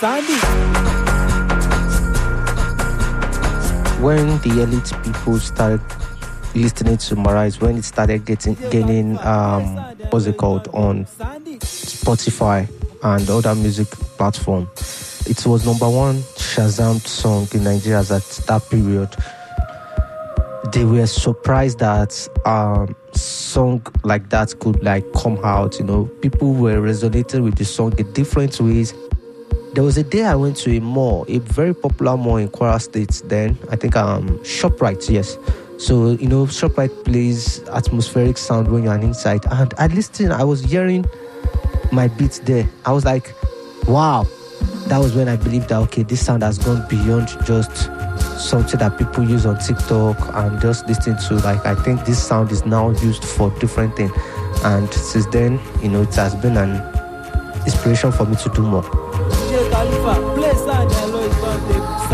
When the elite people started listening to Marais, when it started gaining what's it called, on Spotify and other music platform, it was number one Shazam song in Nigeria at that period. They were surprised that song like that could come out. People were resonating with the song in different ways. There was a day I went to a mall, a very popular mall in Kwara State then. I think ShopRite, yes. So, ShopRite plays atmospheric sound when you're inside. And I was hearing my beats there. I was like, wow. That was when I believed that, okay, this sound has gone beyond just something that people use on TikTok and just listening to. I think this sound is now used for different things. And since then, it has been an inspiration for me to do more.